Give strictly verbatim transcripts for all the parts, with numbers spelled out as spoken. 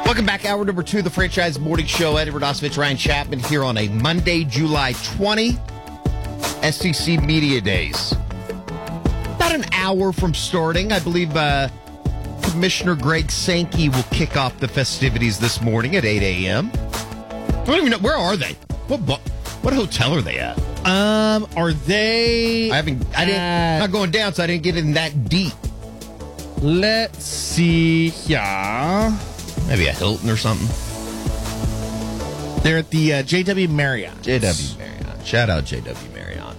Welcome back. Hour number two of the Franchise Morning Show. Eddie Radosovich, Ryan Chapman here on a Monday, July twentieth. S E C Media Days. About an hour from starting. I believe uh, Commissioner Greg Sankey will kick off the festivities this morning at eight a.m. I don't even know. Where are they? What what hotel are they at? Um, are they? I haven't. I didn't. at- Not going down, so I didn't get in that deep. Let's see here. Maybe a Hilton or something. They're at the uh, J W Marriott. J W Marriott. Shout out J W Marriott.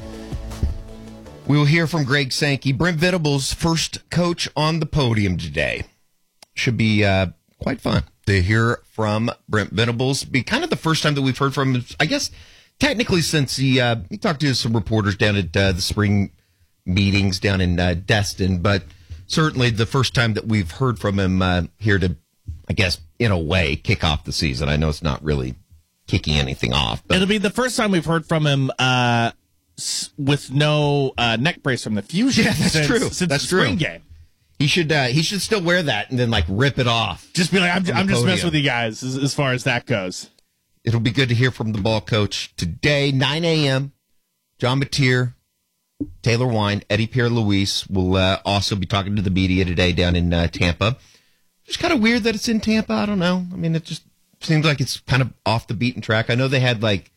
We will hear from Greg Sankey, Brent Venables' first coach on the podium today. Should be uh, quite fun to hear from Brent Venables. Be kind of the first time that we've heard from him, I guess, technically since he, uh, he talked to some reporters down at uh, the spring meetings down in uh, Destin, but certainly the first time that we've heard from him uh, here to, I guess, in a way, kick off the season. I know it's not really kicking anything off. But It'll be the first time we've heard from him uh, s- with no uh, neck brace from the Fusion. Yeah, that's since, true. Since That's the spring true. game. He should uh, he should still wear that and then like rip it off. Just be like, I'm, On the I'm just podium. messing with you guys as, as far as that goes. It'll be good to hear from the ball coach today, nine a.m. John Mateer, Taylor Wine, Eddie Pierre-Louis will uh, also be talking to the media today down in uh, Tampa. It's kind of weird that it's in Tampa. I don't know. I mean, it just seems like it's kind of off the beaten track. I know they had like,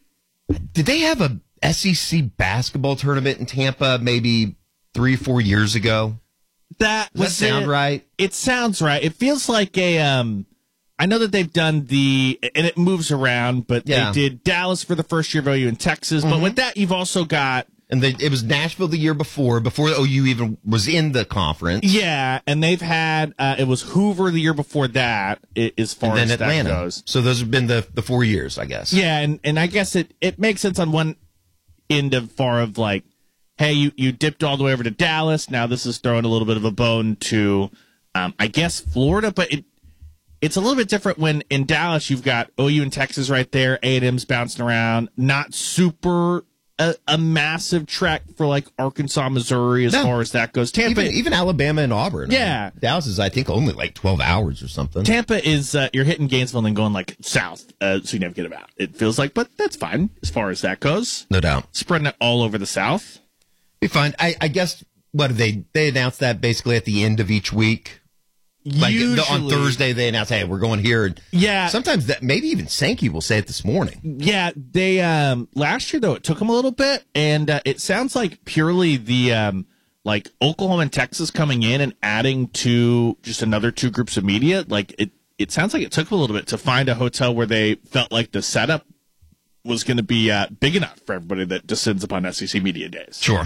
did they have a S E C basketball tournament in Tampa maybe three, four years ago? That Does that was sound it. right? It sounds right. It feels like a. Um, I know that they've done the, and it moves around, but Yeah. they did Dallas for the first year of O U in Texas. But with that, you've also got. And they, it was Nashville the year before, before O U even was in the conference. Yeah, and they've had uh, it was Hoover the year before that, i- as far And then as Atlanta. that goes. So those have been the, the four years, I guess. Yeah, and, and I guess it, it makes sense on one end of far of like, hey, you, you dipped all the way over to Dallas. Now this is throwing a little bit of a bone to, um, I guess, Florida. But it it's a little bit different when in Dallas you've got O U and Texas right there. A and M's bouncing around. Not super a, a massive trek for like Arkansas, Missouri as No. far as that goes. Tampa, Even, even Alabama and Auburn. Yeah. I mean, Dallas is, I think, only like twelve hours or something. Tampa is uh, you're hitting Gainesville and then going like south a significant amount. It feels like, but that's fine as far as that goes. No doubt. Spreading it all over the South. Be fine. I, I guess, what, they they announced that basically at the end of each week? Like the, on Usually- Thursday, they announce, hey, we're going here. And Yeah. Sometimes that, maybe even Sankey will say it this morning. Yeah, they um last year though it took them a little bit, and uh, it sounds like purely the um like Oklahoma and Texas coming in and adding to just another two groups of media. Like it, it sounds like it took them a little bit to find a hotel where they felt like the setup was going to be uh, big enough for everybody that descends upon S E C Media Days. Sure.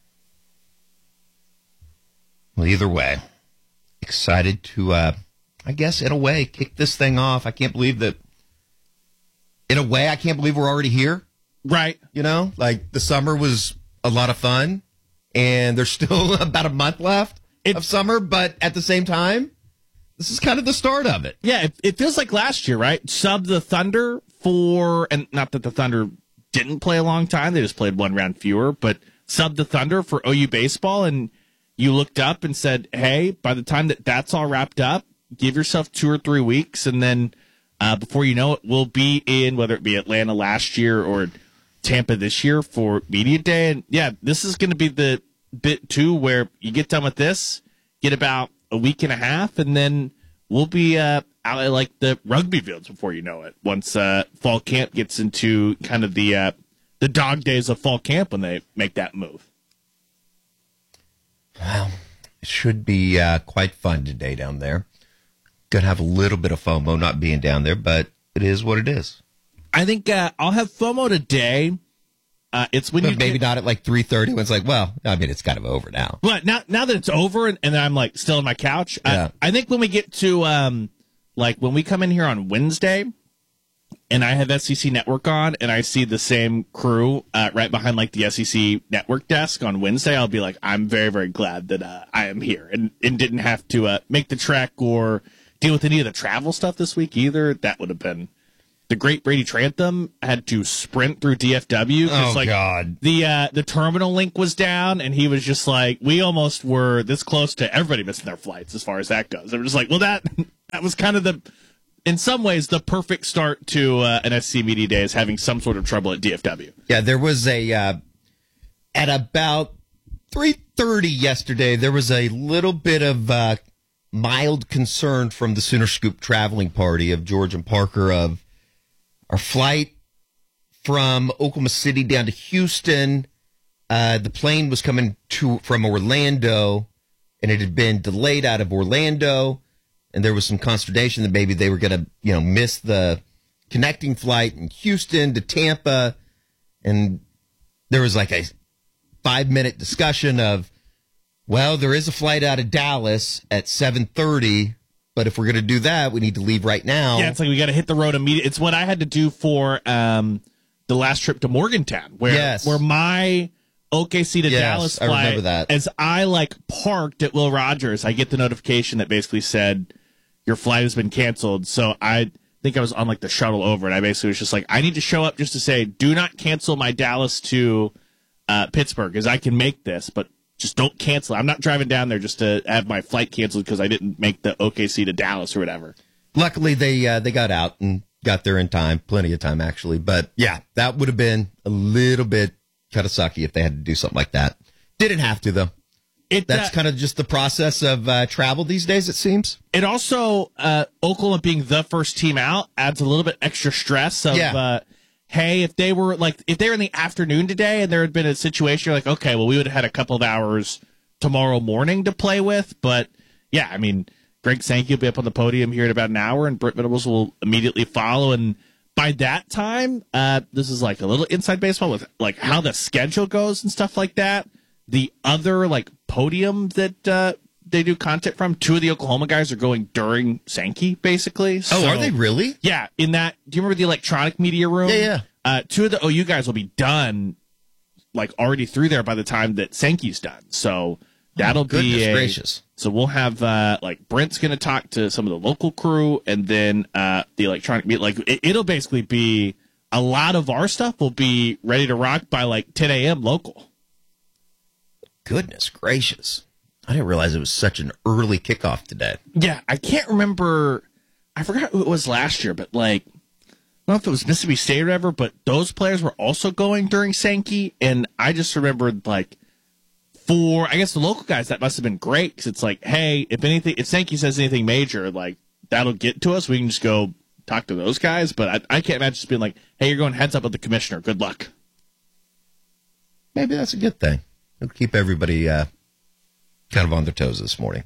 Well, either way, excited to, uh, I guess, in a way, kick this thing off. I can't believe that, in a way, I can't believe we're already here. Right. You know, like the summer was a lot of fun, and there's still about a month left It- of summer, but at the same time, this is kind of the start of it. Yeah, it, it feels like last year, right? Sub the Thunder for, and not that the Thunder didn't play a long time, they just played one round fewer, but sub the Thunder for O U baseball, and you looked up and said, hey, by the time that that's all wrapped up, give yourself two or three weeks, and then uh, before you know it, we'll be in, whether it be Atlanta last year or Tampa this year for Media Day. And yeah, this is going to be the bit too where you get done with this, get about a week and a half, and then we'll be uh, out at like the rugby fields before you know it. Once uh, fall camp gets into kind of the uh, the dog days of fall camp when they make that move. Well, it should be uh, quite fun today down there. Gonna have a little bit of FOMO not being down there, but it is what it is. I think uh, I'll have FOMO today. Uh, it's when But you maybe get, not at like three thirty when it's like, well, I mean, it's kind of over now. But now, now that it's over and, and I'm like still on my couch, Yeah. I, I think when we get to um, like when we come in here on Wednesday, and I have S E C Network on, and I see the same crew uh, right behind like the S E C Network desk on Wednesday, I'll be like, I'm very very glad that uh, I am here and, and didn't have to uh, make the trek or deal with any of the travel stuff this week either. That would have been. The great Brady Trantham had to sprint through D F W because Oh, like God. the uh, the terminal link was down, and he was just like, we almost were this close to everybody missing their flights as far as that goes. I'm just like, well, that that was kind of the in some ways, the perfect start to uh, an S C Media Day is having some sort of trouble at D F W. Yeah, there was a, uh, at about three thirty yesterday, there was a little bit of uh, mild concern from the Sooner Scoop traveling party of George and Parker of our flight from Oklahoma City down to Houston. Uh, the plane was coming to from Orlando, and it had been delayed out of Orlando, and there was some consternation that maybe they were going to, you know, miss the connecting flight in Houston to Tampa, and there was like a five-minute discussion of, well, there is a flight out of Dallas at seven thirty, but if we're going to do that, we need to leave right now. Yeah, it's like we got to hit the road immediately. It's what I had to do for um, the last trip to Morgantown, where yes. where my O K C to yes, Dallas I flight, remember that. as I like parked at Will Rogers, I get the notification that basically said your flight has been canceled. So I think I was on like the shuttle over, and I basically was just like, I need to show up just to say, do not cancel my Dallas to uh, Pittsburgh, because I can make this, but just don't cancel. I'm not driving down there just to have my flight canceled because I didn't make the O K C to Dallas or whatever. Luckily, they uh, they got out and got there in time, plenty of time actually. But yeah, that would have been a little bit kind of sucky if they had to do something like that. Didn't have to though. It, That's uh, kind of just the process of uh, travel these days, it seems. It also, uh, Oklahoma being the first team out adds a little bit extra stress of, Yeah. uh, hey, if they were like, if they were in the afternoon today and there had been a situation, you're like, okay, well, we would have had a couple of hours tomorrow morning to play with. But yeah, I mean, Greg Sankey will be up on the podium here in about an hour, and Brent Venables will immediately follow. And by that time, uh, this is like a little inside baseball with like how the schedule goes and stuff like that. The other like podium that uh, they do content from, two of the Oklahoma guys are going during Sankey, basically. Oh, So, are they really? yeah, in that, do you remember the electronic media room? Yeah, yeah. Uh, two of the O U guys will be done, like already through there by the time that Sankey's done. So that'll Oh, be goodness a, gracious. So we'll have uh, like Brent's going to talk to some of the local crew, and then uh, the electronic media. Like it, it'll basically be a lot of our stuff will be ready to rock by like ten a.m. local. Goodness gracious. I didn't realize it was such an early kickoff today. Yeah, I can't remember. I forgot who it was last year, but like, I don't know if it was Mississippi State or whatever, but those players were also going during Sankey. And I just remembered, like, for, I guess, the local guys, that must have been great. Because it's like, hey, if anything, if Sankey says anything major, like, that'll get to us. We can just go talk to those guys. But I, I can't imagine just being like, hey, you're going heads up with the commissioner. Good luck. Maybe that's a good thing. It'll keep everybody uh, kind of on their toes this morning.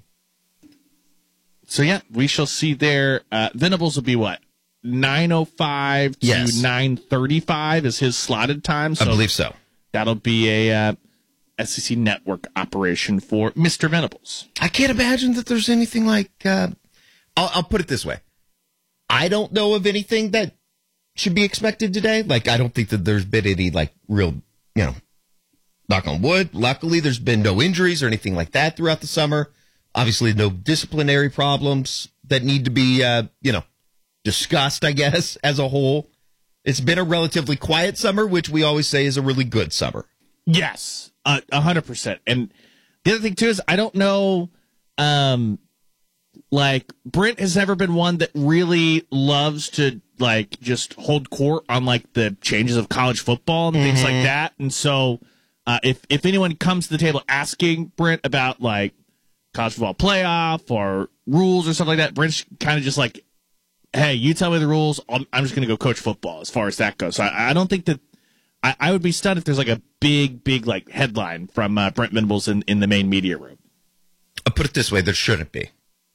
So, yeah, we shall see there. Uh, Venables will be what? nine oh five to Yes. nine thirty-five is his slotted time. So I believe so. that'll be a uh, S E C network operation for Mister Venables. I can't imagine that there's anything like, uh, I'll, I'll put it this way. I don't know of anything that should be expected today. Like, I don't think that there's been any, like, real, you know, knock on wood. Luckily, there's been no injuries or anything like that throughout the summer. Obviously, no disciplinary problems that need to be, uh, you know, discussed, I guess, as a whole. It's been a relatively quiet summer, which we always say is a really good summer. Yes, a uh, hundred percent. And the other thing too is I don't know, um, like Brent has never been one that really loves to like just hold court on like the changes of college football and mm-hmm. things like that. And so, uh, if if anyone comes to the table asking Brent about like college football playoff or rules or something like that, Brent's kind of just like, hey, you tell me the rules. I'm, I'm just going to go coach football as far as that goes. So I, I don't think that I, I would be stunned if there's like a big, big like headline from uh, Brent Venables in, in the main media room. I'll put it this way. There shouldn't be.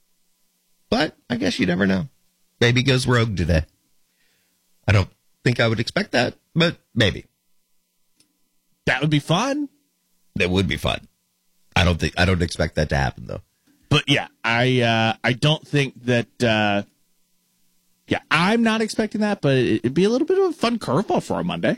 But I guess you never know. Maybe he goes rogue today. I don't think I would expect that, but maybe. That would be fun. That would be fun. I don't think I don't expect that to happen though. But yeah, I uh, I don't think that uh, yeah, I'm not expecting that, but it'd be a little bit of a fun curveball for a Monday.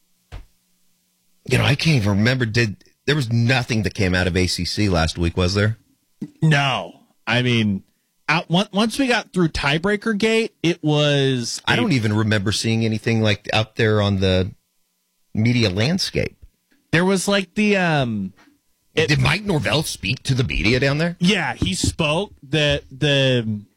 You know, I can't even remember. Did there was nothing that came out of A C C last week, was there? No. I mean, out once we got through tiebreaker gate, it was I a, don't even remember seeing anything like out there on the media landscape. There was like the um It, Did Mike Norvell speak to the media down there? Yeah, he spoke. The the